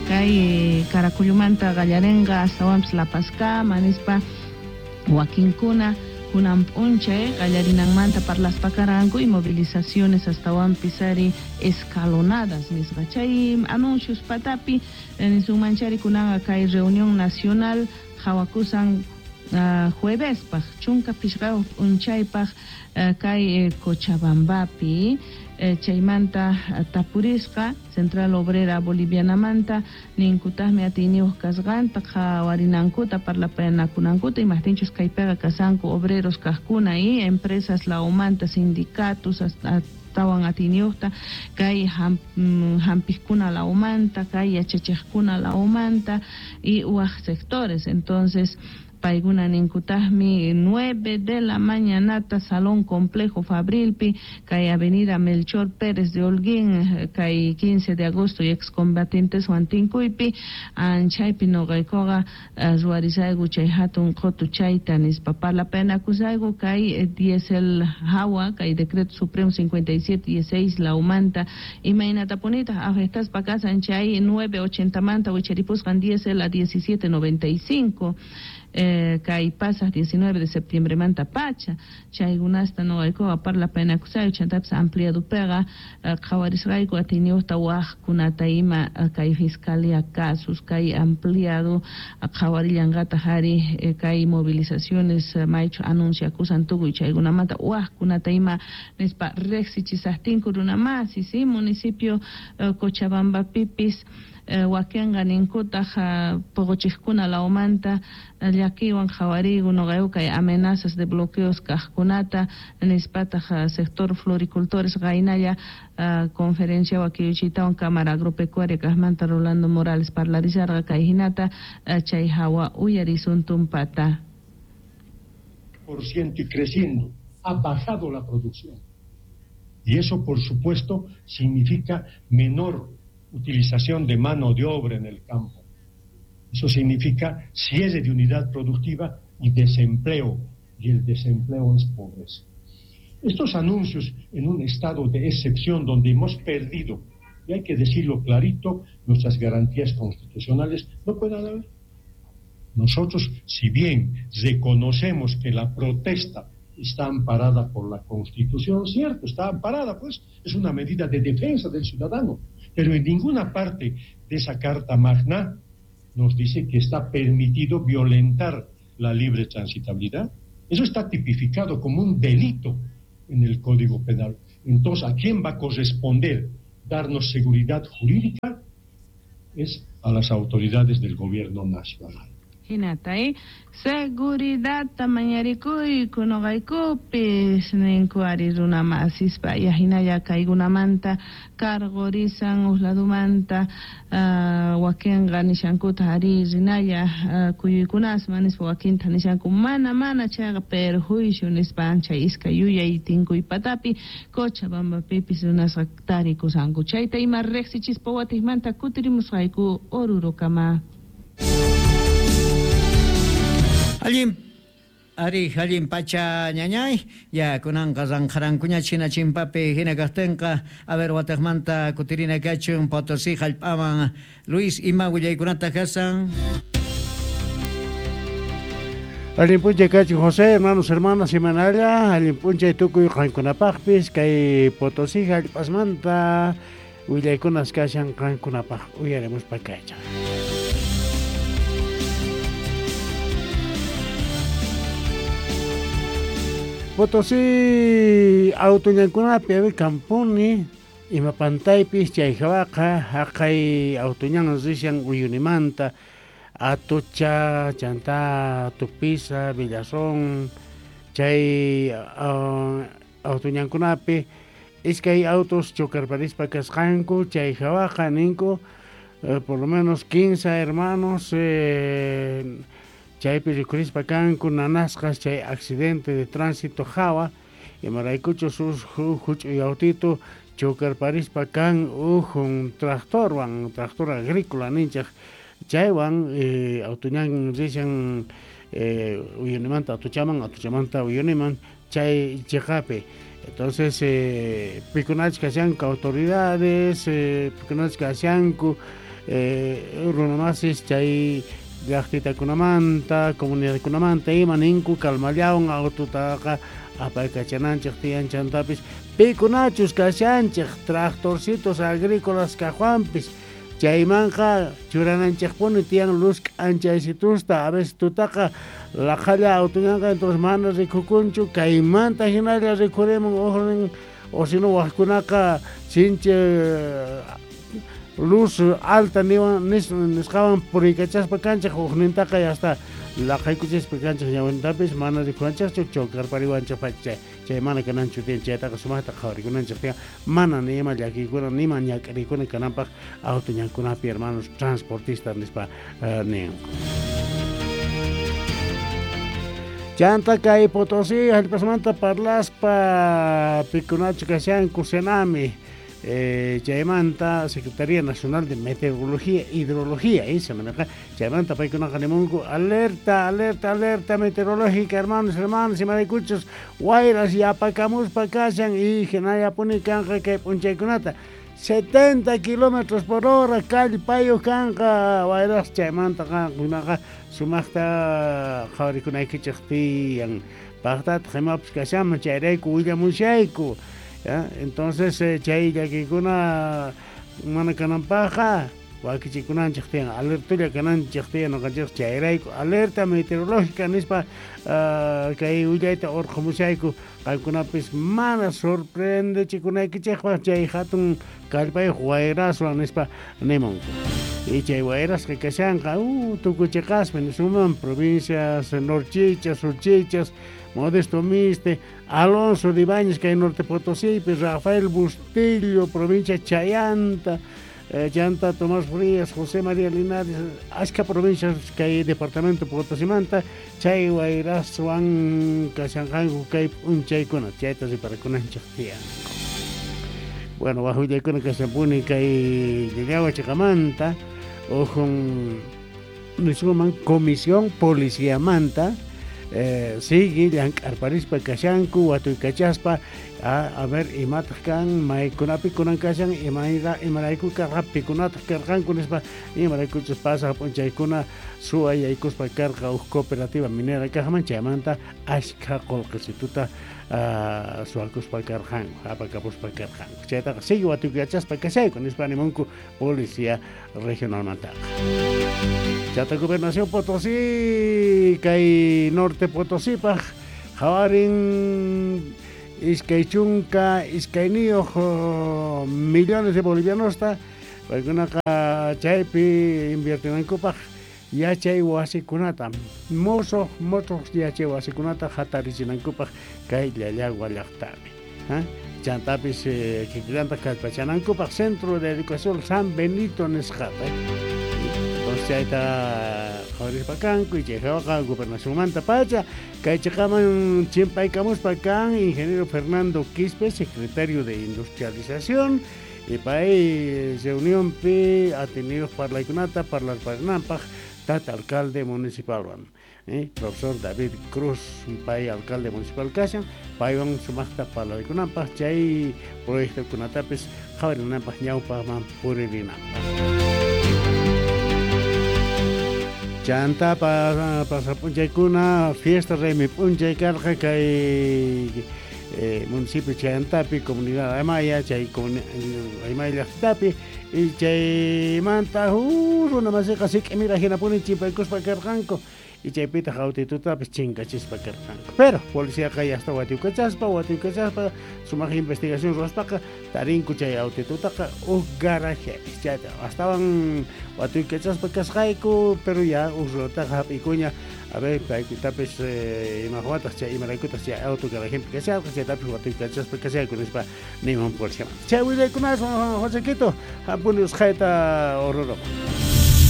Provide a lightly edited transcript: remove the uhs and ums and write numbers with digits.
kay Caracullumanta Gallarenga astawan La Pasca manispa wakinkuna kunan punche gallarinanmanta parlaspakaranku y movilizaciones astawan pisari escalonadas nisqa chay anuncios patapi nisumanchari kunanga kay reunión nacional hawakusan jueves paj chunka pishqa unchaypaj kay Cochabambapi chaymanta tapurisqa Central Obrera Boliviana manta ninkutaqmi atiniuq kasqanta qawarinankuta parlapanakunankuta imaqtinchus kaypiqa kasanku obreros kaqkuna y empresas laumanta sindicatos tawan atiniuqta kay hampiqkuna laumanta kay yachachiqkuna laumanta y uaq sectores. Entonces paiguna ninkutahmi 9 de la mañanata Salón Complejo Fabrilpi kay Avenida Melchor Pérez de Holguín kay 15 de agosto y excombatientes Huantincuypi anchaypi noqaykuqa ruwarisayku chay hatun qhatu chayta nispa parlapanakusayku kay diesel hawa kay Decreto Supremo 5716 laumanta imaynatapunita afectaspa kasan chay 980 manta huicharipusqan diesel a 1795 kay pasas 19 de septiembre manta pacha chaygunasta noqaykuqa parlapanakusayu chantapis ampliado pega qawarisqayku atiniuqta waqkunata ima kay fiscalía casos kay ampliado qawarillanqata hari kay movilizaciones maychu anunciakusan tukuy chaykunamanta waqkunata ima nispa riqsichisaqtinku runamasi sí municipio Cochabambapipis wakinqa ninkutaq puquchiqkuna laumanta llakiwan qhawarigu noqayku kay amenazas de bloqueos kaqkunata nispataq sector floricultores qaynalla conferencia wakiyuchiytawan Cámara Agropecuaria kaqmanta Rolando Morales parlarisarqa kay hinata chay hawa uyarisuntumpata % y creciendo, ha bajado la producción. Y eso, por supuesto, significa menor utilización de mano de obra en el campo. Eso significa cierre de unidad productiva y desempleo, y el desempleo es pobreza. Estos anuncios en un estado de excepción donde hemos perdido, y hay que decirlo clarito, nuestras garantías constitucionales, no pueden haber. Nosotros, si bien reconocemos que la protesta está amparada por la Constitución, cierto, está amparada, pues es una medida de defensa del ciudadano, pero en ninguna parte de esa Carta Magna nos dice que está permitido violentar la libre transitabilidad. Eso está tipificado como un delito en el Código Penal. Entonces, ¿a quién va a corresponder darnos seguridad jurídica? Es a las autoridades del gobierno nacional. Hinatay seguridad tamañarikuy kunoqaykupis ninkuari runamasispa yahinaya kaykunamanta kargorisan usladumanta wakinqa nishankuta ari rinalla kuyuykunasman nispa wakinta nishanku mana chayqa perjuicio nispa ancha iska yuyay tinkuypatapi Cochabambapipis runasqa tarikusanku chayta ima riqsichispa watijmanta kutirimusqayku Oruro-kama. Halim pacha ñañay ya kunanqa ranqarankuña china chimpapi hina kaqtinqa a ver wataqmanta kutirina kachun Potosí hallp'aman Luis ima willaykunata kasan Alimpuncha kachun José, hermanas semanalla alimpuncha tukuy qankunapaqpis kay Potosí hallp'asmanta willaykunas kashan qankunapaq uyarimuspa kaycha. Potosí autoñankunapi awi kampuni ima pantaypis chay hawaqa haqay autoñan rishan uyunimanta Atucha, Chanta, Tupisa, Villazón chay autoñankunapi iskay autos chocarparispa kasqanku chay hawaqa ninku por lo menos 15 hermanos chaypi rikurispa kanku nanasqas chay accidente de tránsito hawa imaraykuchu sus huch'uy autito chocarparispa kan tractor agrícola ninchaq chaywan autoñan rishan uyunimanta atuchamanta uyuniman chay chiqapi. Entonces pikunachka kashanku autoridades pikunachka kashanku runamasis chay llaqtitakunamanta comunidadkunamanta ima ninku kalmallawan autotaqa apaykachananchik tiyanchantapis pikunachus kashanchik tractorcitos agrícolas kajuanpis chaymanqa churananchikpuni tiyan luz k'anchaysitusta a veces tutaqa laqalla autoñanqa entonces mana rikukunchu kaymanta hinalla rikurimun ojonin o sino waqkunaqa sinche luz alta nisqawan puriykachaspa kanchik ujnintaqa hasta laqaykuchaspa kanchik ñawintapis mana rikuranchikchu chawkarpariwanchikpacha chay mana kananchu tiyan chaytaqa sumaqta qhawarikunanchik tiyan mana nima llakikuna nima ñak'arikuna kananpaq autoñankunapi hermanos transportistas nispa nin chanta kay Potosí hallp'asmanta parlaspa pikunachu kashanku Senami chaymanta Secretaría Nacional de Meteorología e Hidrología chaymanta paykunaqa nimunku alerta meteorológica hermanos y maraykuchus wayras yapakamuspa kashan y hinallapuni kanqa kay p'unchaykunata 70 kilómetros por hora kallpayu kanqa wayras chaymanta kankunaqa sumaqta qhawarikunaykichin tiyan paqtata qimapis kashaman chayrayku willamushayku entonces chay llakikuna mana kananpaqa wakichikunanchik tiyan alertulla kananchik tiyan noqanchik chayrayku alerta meteorológica nispa kay willayta urqumushayku qaykunapis mana sorprendechikunaykichikpas chay hatun kallpayuq wayraswan nispa nimunku y chay wayrasqa kashanqa tukuchiqaspa suman provincias norchichas surchichas Modesto Miste, Alonso de Ibáñez, que hay Norte Potosí, pues Rafael Bustillo, provincia Chayanta, Chanta Tomás Frías, José María Linares, Asca provincias que hay departamento Potosimanta, Chay Guayras, Juan Casanjango, que hay un Chaykuna, Chaytas y para Kunan Chactian. Bueno, bajo Chaykuna que se pone que hay Llegaba Chacamanta, o con Comisión Policía Manta, sigue arparispa kashanku watuykachaspa a ver imataq kan maykunapi kunan kashan imarayku karqapi kunataq karqanku nispa imaraykuchus pasaq p'unchaykuna suwayaykuspa karqa uj cooperativa minera kaqman chaymanta ashka qullqisituta suwakuspa karqanku apakapuspa karqanku chaytaqa sigue watuykachaspa kashayku nispa nimunku policía regionalmantaqa Chata Gobernación Potosí, kay Norte Potosí, jawarin iskaychunka, iskayniyuq millones de bolivianos, paykunaqa chaypi invirtinankupaq yachay wasikunata, mosoq yachay wasikunata hatarichinakupaq kay Llallagua llaqtapi. Chantapis kiklanta kallpachanankupaq Centro de Educación San Benito nisqata. Chayta qhawrispakanku y chayqa Gobernación Manta Pacha kay chaqaman chimpaykamuspa kan ingeniero Fernando Quispe, secretario de Industrialización y pay reunionpi atenidos parlaykunata parlananpaq tata alcalde municipal profesor David Cruz pay alcalde municipal kashan paywan sumaqta parlaykunanpaq chay proyectokunatapis qhawrinanpaq ñawpaqman puririnanpaq Chanta pasa punchaykuna fiesta remi punchay karqa kay municipio Chayantapi comunidad Aymaya chay Aymaya llaqtapi y chaymanta runamasiqa sik'imira hinapuni chimpaykuspa karqanku y chaypita hawtitutapis chinkachispa karqanku pero policíaqa yasta watiykachaspa sumaq investigación ruwaspaqa tarinku chay hawtitutaqa garajepi chayta astawan watiykachaspa kasqayku pero ya urrutaqa hap'ikuña a ver paykutapis imaqwataq chay imaraykutas chay auto garajepi kasharqa chaytapis watiykachaspa kasayku nispa niman policíaman chay willaykunas Josequito hapuni usqayta urruruqa